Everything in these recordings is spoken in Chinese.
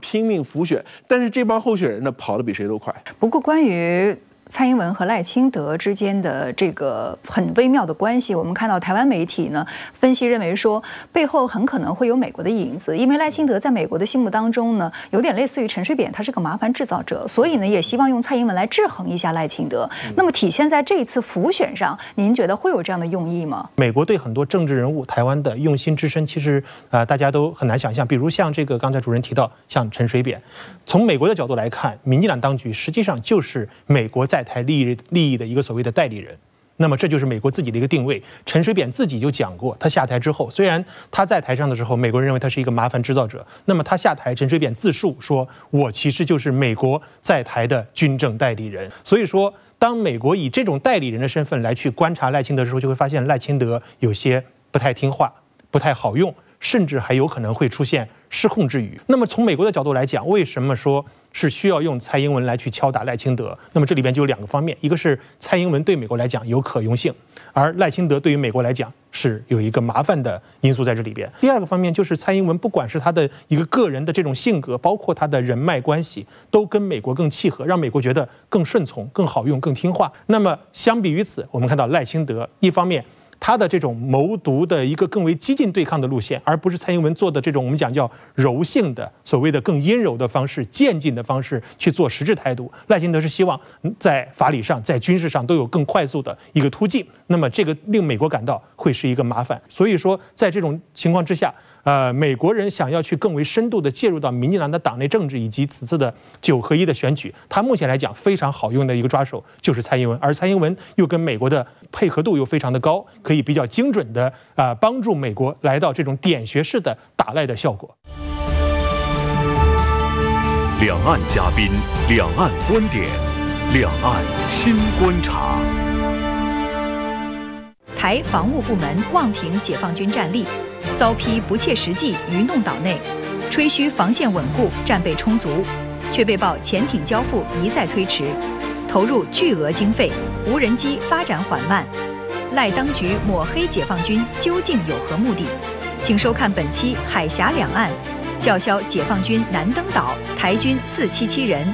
拼命辅选，但是这帮候选人呢跑得比谁都快。 不过关于蔡英文和赖清德之间的这个很微妙的关系，我们看到台湾媒体呢分析认为说，背后很可能会有美国的影子，因为赖清德在美国的心目当中呢，有点类似于陈水扁，他是个麻烦制造者，所以呢也希望用蔡英文来制衡一下赖清德。那么体现在这一次辅选上，您觉得会有这样的用意吗？ 美国对很多政治人物台湾的用心之深，其实大家都很难想象。比如像这个刚才主任提到，像陈水扁，从美国的角度来看，民进党当局实际上就是美国在台利益的一个所谓的代理人。那么这就是美国自己的一个定位。陈水扁自己就讲过，他下台之后，虽然他在台上的时候，美国人认为他是一个麻烦制造者，那么他下台，陈水扁自述说，我其实就是美国在台的军政代理人。所以说，当美国以这种代理人的身份来去观察赖清德的时候，就会发现赖清德有些不太听话，不太好用，甚至还有可能会出现失控之余。那么从美国的角度来讲，为什么说是需要用蔡英文来去敲打赖清德？那么这里边就有两个方面，一个是蔡英文对美国来讲有可用性，而赖清德对于美国来讲是有一个麻烦的因素在这里边。第二个方面就是蔡英文不管是他的一个个人的这种性格，包括他的人脉关系，都跟美国更契合，让美国觉得更顺从、更好用、更听话。那么相比于此，我们看到赖清德一方面他的这种谋独的一个更为激进对抗的路线，而不是蔡英文做的这种我们讲叫柔性的所谓的更阴柔的方式、渐进的方式去做实质台独。赖清德是希望在法理上、在军事上都有更快速的一个突进，那么这个令美国感到会是一个麻烦。所以说，在这种情况之下，美国人想要去更为深度的介入到民进党的党内政治以及此次的9合1的选举，他目前来讲非常好用的一个抓手就是蔡英文，而蔡英文又跟美国的配合度又非常的高，可以比较精准的帮助美国来到这种点穴式的打赖的效果。 两岸嘉宾，两岸观点，两岸新观察。 台防务部门妄评解放军战力，遭批不切实际，愚弄岛内，吹嘘防线稳固，战备充足，却被曝潜艇交付一再推迟，投入巨额经费，无人机发展缓慢。赖当局抹黑解放军究竟有何目的？请收看本期《海峡两岸》，叫嚣解放军难登岛，台军自欺欺人。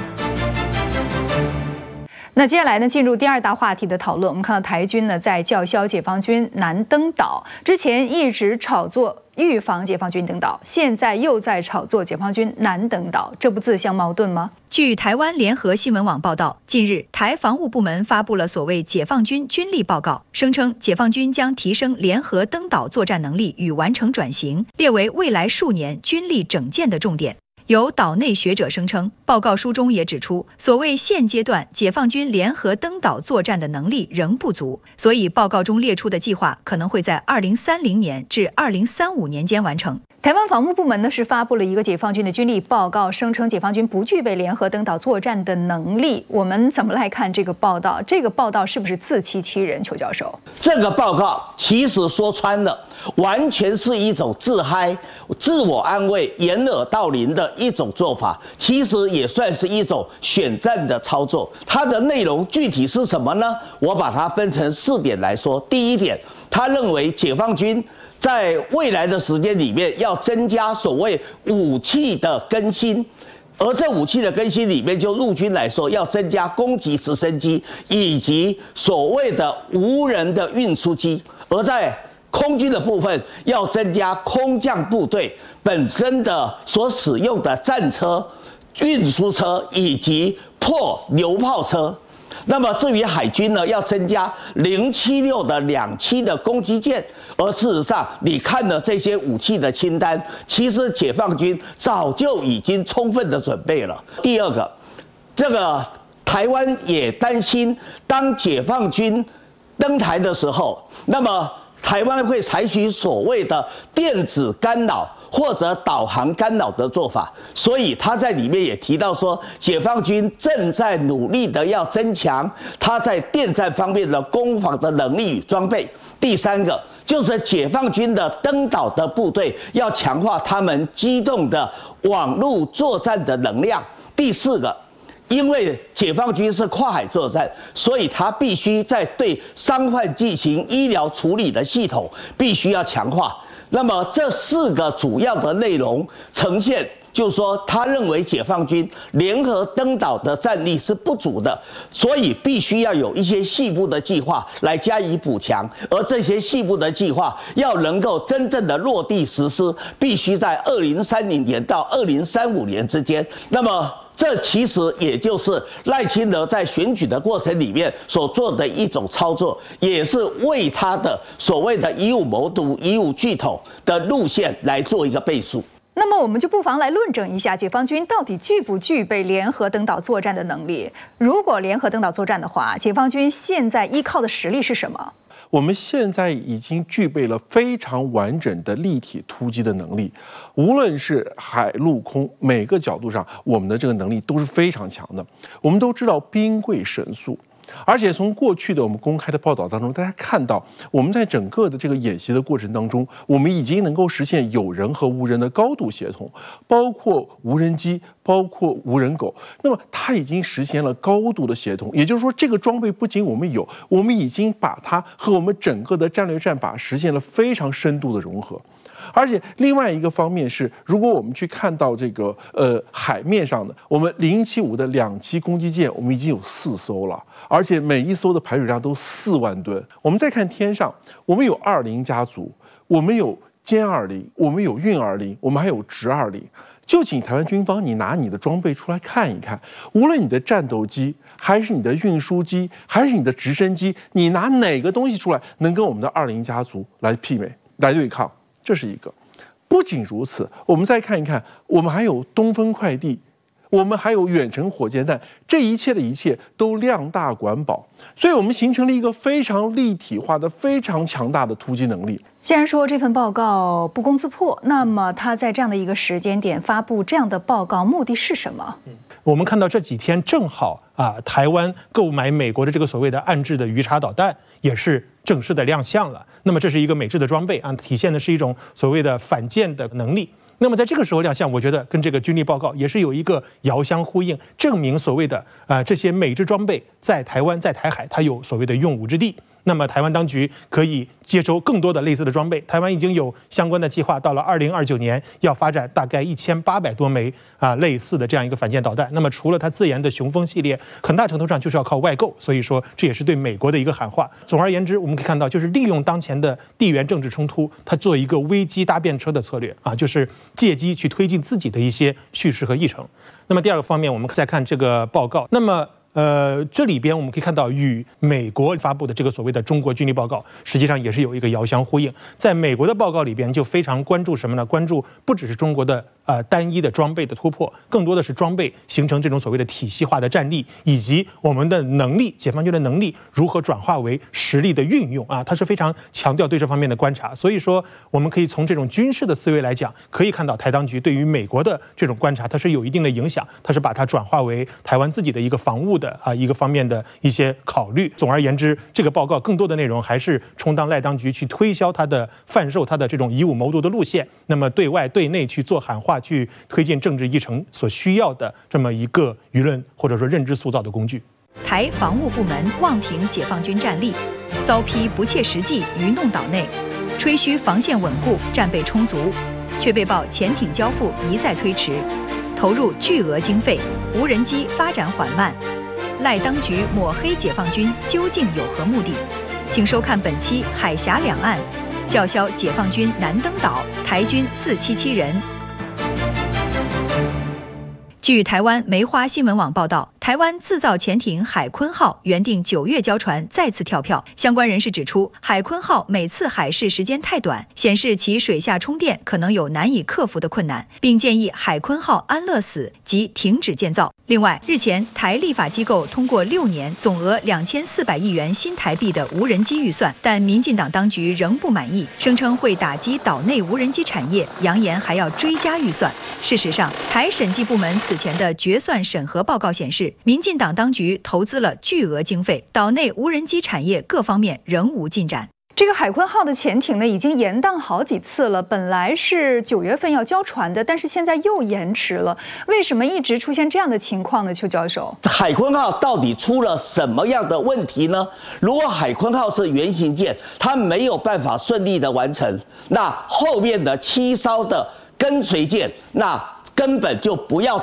那接下来呢，进入第二大话题的讨论。我们看到台军呢在叫嚣解放军难登岛，之前一直炒作预防解放军登岛，现在又在炒作解放军难登岛，这不自相矛盾吗？ 据台湾联合新闻网报道，近日台防务部门发布了所谓解放军军力报告，声称解放军将提升联合登岛作战能力与完成转型，列为未来数年军力整建的重点。有岛内学者声称，报告书中也指出，所谓现阶段解放军联合登岛作战的能力仍不足，所以报告中列出的计划可能会在2030年至2035年间完成。 台湾防务部门呢是发布了一个解放军的军力报告，声称解放军不具备联合登岛作战的能力。我们怎么来看这个报道？这个报道是不是自欺欺人？邱教授， 这个报告其实说穿了，完全是一种自嗨、自我安慰、掩耳盗铃的一种做法，其实也算是一种选战的操作。它的内容具体是什么呢？我把它分成4点来说。第一点，他认为解放军在未来的时间里面要增加所谓武器的更新，而这武器的更新里面，就陆军来说，要增加攻击直升机以及所谓的无人的运输机；而在空军的部分，要增加空降部队本身的所使用的战车、运输车以及破榴炮车。那么至于海军呢，要增加076的2栖的攻击舰，而事实上，你看了这些武器的清单，其实解放军早就已经充分的准备了。第二个，这个台湾也担心，当解放军登台的时候，那么台湾会采取所谓的电子干扰或者导航干扰的做法，所以他在里面也提到说，解放军正在努力的要增强他在电战方面的攻防的能力与装备。第三个就是解放军的登岛的部队要强化他们机动的网络作战的能量。第四个，因为解放军是跨海作战，所以他必须在对伤患进行医疗处理的系统必须要强化。那么这4个主要的内容呈现就是说他认为解放军联合登岛的战力是不足的，所以必须要有一些细部的计划来加以补强，而这些细部的计划要能够真正的落地实施，必须在2030年到2035年之间。那么这其实也就是赖清德在选举的过程里面所做的一种操作，也是为他的所谓的以武谋独、以武拒统的路线来做一个背书。 那么我们就不妨来论证一下，解放军到底具不具备联合登岛作战的能力？如果联合登岛作战的话，解放军现在依靠的实力是什么？ 我们现在已经具备了非常完整的立体突击的能力，无论是海陆空每个角度上，我们的这个能力都是非常强的。我们都知道兵贵神速，而且从过去的我们公开的报道当中，大家看到我们在整个的这个演习的过程当中，我们已经能够实现有人和无人的高度协同，包括无人机，包括无人狗。那么它已经实现了高度的协同，也就是说，这个装备不仅我们有，我们已经把它和我们整个的战略战法实现了非常深度的融合。而且另外一个方面是，如果我们去看到这个海面上的，我们075的2栖攻击舰，我们已经有4艘了，而且每一艘的排水量都4万吨。我们再看天上，我们有20家族，我们有歼20，我们有运20，我们还有直20。就请台湾军方，你拿你的装备出来看一看，无论你的战斗机，还是你的运输机，还是你的直升机，你拿哪个东西出来能跟我们的20家族来媲美、来对抗？这是一个。不仅如此，我们再看一看，我们还有东风快递，我们还有远程火箭弹，这一切的一切都量大管饱，所以我们形成了一个非常立体化的、非常强大的突击能力。 既然说这份报告不攻自破，那么他在这样的一个时间点发布这样的报告，目的是什么？ 我们看到这几天正好台湾购买美国的这个所谓的岸置的鱼叉导弹也是正式的亮相了。那么这是一个美制的装备体现的是一种所谓的反舰的能力。那么在这个时候亮相，我觉得跟这个军力报告也是有一个遥相呼应，证明所谓的这些美制装备在台湾、在台海它有所谓的用武之地。那么台湾当局可以接收更多的类似的装备，台湾已经有相关的计划，到了2029年要发展大概1800多枚类似的这样一个反舰导弹。那么除了它自研的雄风系列，很大程度上就是要靠外购，所以说这也是对美国的一个喊话。总而言之，我们可以看到，就是利用当前的地缘政治冲突，它做一个危机搭便车的策略就是借机去推进自己的一些叙事和议程。那么第二个方面，我们再看这个报告，那么这里边我们可以看到，与美国发布的这个所谓的中国军力报告，实际上也是有一个遥相呼应。在美国的报告里边，就非常关注什么呢？关注不只是中国的单一的装备的突破，更多的是装备形成这种所谓的体系化的战力，以及我们的能力，解放军的能力如何转化为实力的运用它是非常强调对这方面的观察。所以说，我们可以从这种军事的思维来讲，可以看到台当局对于美国的这种观察，它是有一定的影响，它是把它转化为台湾自己的一个防务的一个方面的一些考虑。总而言之，这个报告更多的内容还是充当赖当局去推销它的、贩售它的这种以武谋独的路线，那么对外对内去做喊话，去推进政治议程所需要的这么一个舆论或者说认知塑造的工具。 台防务部门妄评解放军战力，遭批不切实际，愚弄岛内，吹嘘防线稳固，战备充足，却被曝潜艇交付一再推迟，投入巨额经费，无人机发展缓慢。赖当局抹黑解放军究竟有何目的？请收看本期《海峡两岸》，叫嚣解放军难登岛，台军自欺欺人。据台湾梅花新闻网报道，台湾自造潜艇海鲲号原定9月交船，再次跳票。相关人士指出，海鲲号每次海试时间太短，显示其水下充电可能有难以克服的困难，并建议海鲲号安乐死及停止建造。另外，日前台立法机构通过6年总额2400亿元新台币的无人机预算，但民进党当局仍不满意，声称会打击岛内无人机产业，扬言还要追加预算。事实上，台审计部门此前的决算审核报告显示，民进党当局投资了巨额经费，岛内无人机产业各方面仍无进展。 这个海鲲号的潜艇呢，已经延宕好几次了。本来是9月份要交船的，但是现在又延迟了。为什么一直出现这样的情况呢？邱教授， 海鲲号到底出了什么样的问题呢？如果海鲲号是原型舰，它没有办法顺利的完成，那后面的7艘的跟随舰，那根本就不要